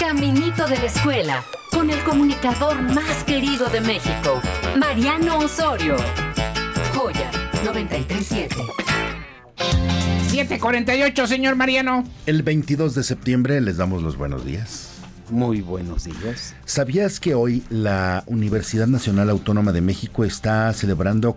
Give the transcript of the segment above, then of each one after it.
Caminito de la escuela, con el comunicador más querido de México, Mariano Osorio. Joya 93.7. 7:48, señor Mariano. El 22 de septiembre les damos los buenos días. Muy buenos días. ¿Sabías que hoy la Universidad Nacional Autónoma de México está celebrando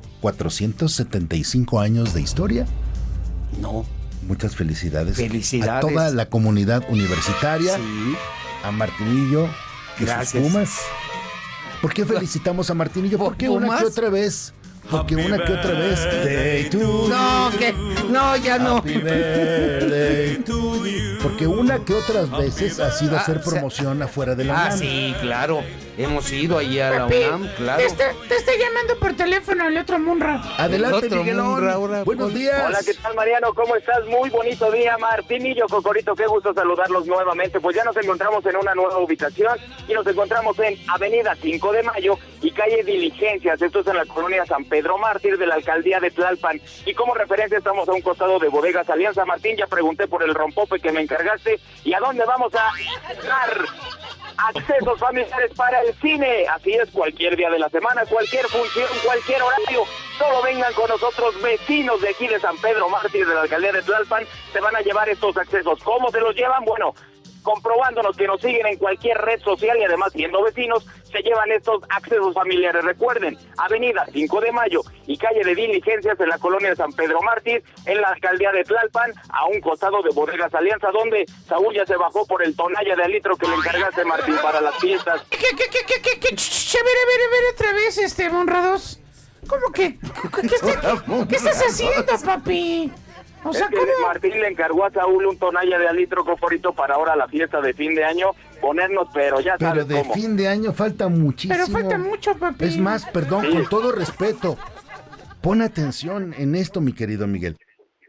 475 años de historia? No. Muchas felicidades. Felicidades. A toda la comunidad universitaria. Sí. A Martinillo y Gracias. sus Pumas. ¿Por qué felicitamos a Martinillo? ¿Por Porque una Pumas? que otra vez. Porque una que otra vez. Day to No, you. que. No, ya no. Happy birthday to you. Porque una que otras veces ha sido hacer promoción afuera de la UNAM. Sí, claro. Hemos ido allí a la Papi, UNAM, claro. te está llamando por teléfono el otro Munra. Adelante, Otro Miguelón. Munra ahora, Buenos pues. días. Hola, ¿qué tal, Mariano? ¿Cómo estás? Muy bonito día, Martinillo, Cocorito, qué gusto saludarlos nuevamente. Pues ya nos encontramos en una nueva ubicación y nos encontramos en Avenida 5 de Mayo y calle Diligencias. Esto es en la colonia San Pedro Mártir de la alcaldía de Tlalpan. Y como referencia estamos a un costado de Bodegas Alianza. Martín, ya pregunté por el rompope que me encargaste. ¿Y a dónde vamos a dar accesos familiares para el cine? Así es, cualquier día de la semana, cualquier función, cualquier horario. Solo vengan con nosotros, vecinos de aquí de San Pedro Mártir de la alcaldía de Tlalpan. Se van a llevar estos accesos. ¿Cómo se los llevan? Bueno, comprobándonos que nos siguen en cualquier red social y además siendo vecinos, se llevan estos accesos familiares. Recuerden, Avenida 5 de Mayo y calle de Diligencias en la colonia de San Pedro Mártir, en la alcaldía de Tlalpan, a un costado de Bodegas Alianza, donde Saúl ya se bajó por el tonalla de al litro que le encargaste, Martín, para las fiestas. ¿Qué? A ver, otra vez, Monrados. ¿Cómo que? ¿Qué estás haciendo, papi? O sea, Es que ¿cómo? Martín le encargó a Saúl un tonalla de al litro, Cocorito, para ahora la fiesta de fin de año, ponernos, pero ya Pero sabes de cómo. fin de año falta muchísimo. Pero falta mucho, papi. Es más, perdón, con todo respeto, pon atención en esto, mi querido Miguel.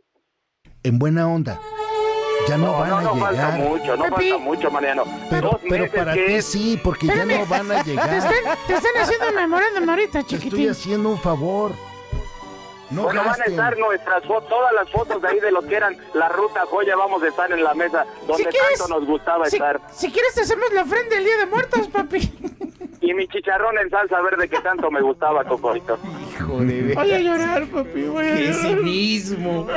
En buena onda. Ya no van a falta llegar. mucho, Papi. falta mucho, Mariano. Pero 2 meses para que ti sí, porque ya no van a Te llegar. están haciendo memorándum ahorita, Te estoy chiquitín. haciendo un favor. No Bueno, van a gasten. estar nuestras fotos, todas las fotos de ahí de lo que eran la ruta joya, vamos a estar en la mesa donde tanto nos gustaba estar. Si quieres te hacemos la ofrenda el Día de Muertos, papi. Y mi chicharrón en salsa verde que tanto me gustaba, Cocorito. Hijo de ver. Voy a llorar, papi, voy a ¡Qué llorar. cinismo!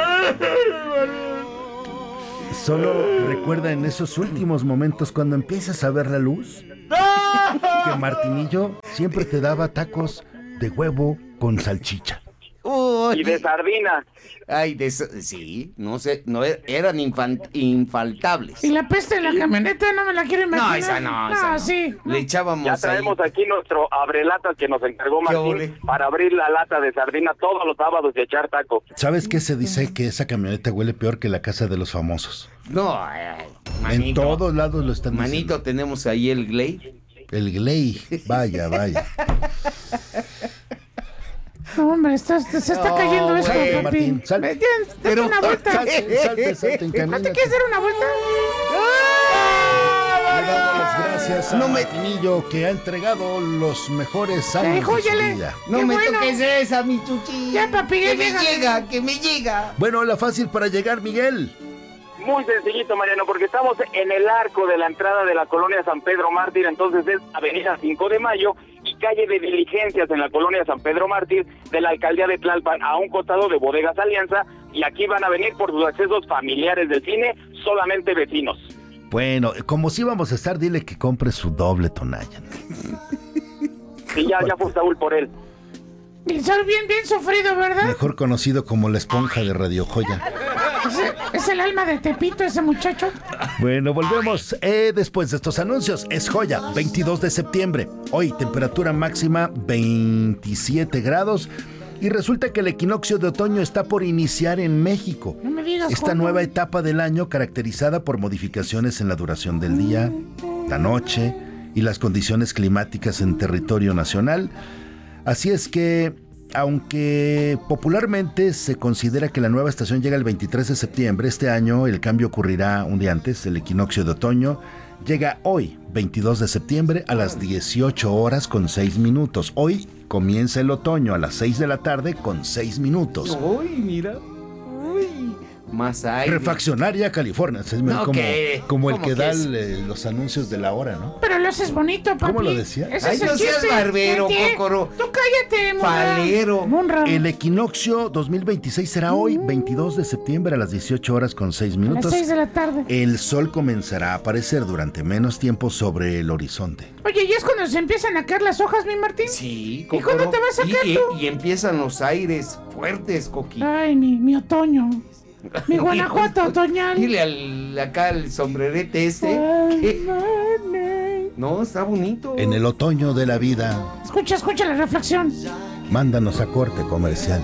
Solo recuerda en esos últimos momentos cuando empiezas a ver la luz que Martinillo siempre te daba tacos de huevo con salchicha. Uy. Y de sardina. Ay, de eso, sí, no sé, no eran infaltables. Y la peste de la camioneta no me la quiero imaginar. No, esa no, esa no. Sí. Le echábamos Ya traemos ahí. aquí nuestro abrelatas que nos encargó ¿Qué Martín ole? para abrir la lata de sardina todos los sábados y echar taco. ¿Sabes qué se dice? Que esa camioneta huele peor que la casa de los famosos. No, ay, manito. En todos lados lo están Manito, diciendo. tenemos ahí el Glade. El Gley, vaya. No, hombre, se está cayendo esto, Salte, papi. Martín, salte. Date Pero- una vuelta. Salte, ¿No encamínate. te quieres dar una vuelta? Le damos las gracias a No me- Martinillo, que ha entregado los mejores años de su Jóyale. vida. No Qué me bueno. toques esa, mi chuchi. Ya, papi, ya que me llega. llega, que me llega. Bueno, la fácil para llegar, Miguel. Muy sencillito, Mariano, porque estamos en el arco de la entrada de la colonia San Pedro Mártir, entonces es Avenida 5 de Mayo y calle de Diligencias en la colonia San Pedro Mártir de la alcaldía de Tlalpan, a un costado de Bodegas Alianza, y aquí van a venir por sus accesos familiares del cine, solamente vecinos. Bueno, como si vamos a estar, dile que compre su doble tonalla. Y ya fue Saúl por él. Y son bien sufrido, ¿verdad? Mejor conocido como la esponja de Radio Joya. Es el alma de Tepito ese muchacho. Bueno, volvemos después de estos anuncios. Es Joya, 22 de septiembre. Hoy, temperatura máxima 27 grados. Y resulta que el equinoccio de otoño está por iniciar en México. No me digas Esta cómo. nueva etapa del año caracterizada por modificaciones en la duración del día, la noche y las condiciones climáticas en territorio nacional. Así es que, aunque popularmente se considera que la nueva estación llega el 23 de septiembre, este año el cambio ocurrirá un día antes. El equinoccio de otoño llega hoy, 22 de septiembre, a las 18 horas con 6 minutos. Hoy comienza el otoño a las 6 de la tarde con 6 minutos. Uy, mira. Uy. más aire. Refaccionaria California. Es No, como, ¿qué? como el ¿Cómo que que da es? Los anuncios de la hora, ¿no? Pero lo haces bonito, papi. ¿Cómo lo decía? Ese Ay, es el no seas chiste. barbero, ¿Qué? Cócoro. Tú cállate, Munra. Palero. Munra. El equinoccio 2026 será hoy, 22 de septiembre a las 18 horas con 6 A minutos. las 6 de la tarde. El sol comenzará a aparecer durante menos tiempo sobre el horizonte. Oye, ¿y es cuando se empiezan a caer las hojas, mi Martín? Sí, ¿Y cuándo te vas a sacar tú? Y empiezan los aires fuertes, Coqui. Ay, mi otoño. Mi Guanajuato otoñal. Dile acá al sombrerete que no, está bonito. En el otoño de la vida, Escucha la reflexión. mándanos a corte comercial.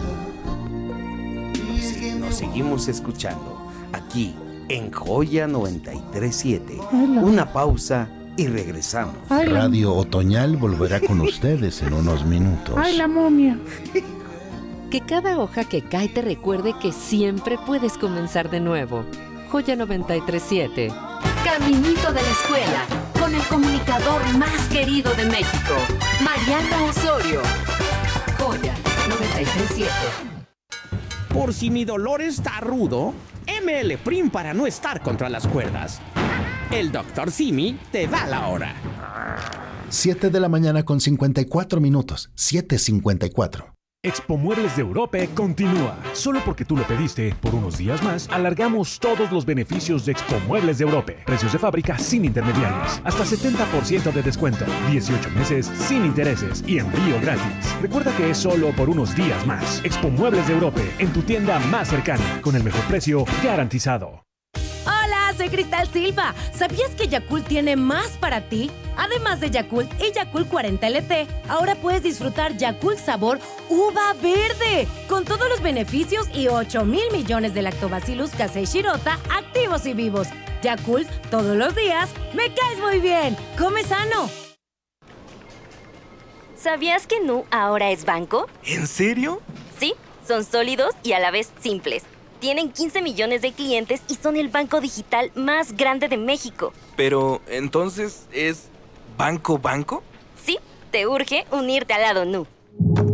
Nos seguimos escuchando aquí en Joya 93.7. Hola. Una pausa y regresamos. Ay, la, Radio Otoñal volverá con ustedes en unos minutos. ay, la momia. Que cada hoja que cae te recuerde que siempre puedes comenzar de nuevo. Joya 93.7. Caminito de la escuela, con el comunicador más querido de México, Mariano Osorio. Joya 93.7. Por si mi dolor está rudo, ML Prim para no estar contra las cuerdas. El Dr. Simi te da la hora. 7 de la mañana con 54 minutos. 7:54. Expo Muebles de Europe continúa. Solo porque tú lo pediste, por unos días más, alargamos todos los beneficios de Expo Muebles de Europe. Precios de fábrica sin intermediarios. Hasta 70% de descuento. 18 meses sin intereses y envío gratis. Recuerda que es solo por unos días más. Expo Muebles de Europe, en tu tienda más cercana, con el mejor precio garantizado. Hola, soy Cristal Silva. ¿Sabías que Yakult tiene más para ti? Además de Yakult y Yakult 40 LT, ahora puedes disfrutar Yakult sabor uva verde, con todos los beneficios y 8,000 millones de Lactobacillus casei shirota activos y vivos. Yakult, todos los días, me caes muy bien. ¡Come sano! ¿Sabías que Nu ahora es banco? ¿En serio? Sí, son sólidos y a la vez simples. Tienen 15 millones de clientes y son el banco digital más grande de México. Pero, entonces, ¿es banco? Sí, te urge unirte al lado Nu.